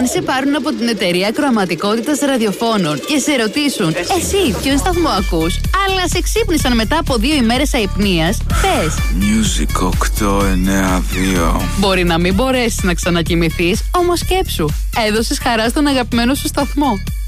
σε πάρουν από την εταιρεία ακροαματικότητας ραδιοφώνων και σε ρωτήσουν εσύ ποιον σταθμό ακούς, αλλά σε ξύπνησαν μετά από 2 ημέρες αϊπνίας, πες Music 892. Μπορεί να μην μπορέσεις να ξανακοιμηθείς, όμως σκέψου, έδωσες χαρά στον αγαπημένο σου σταθμό.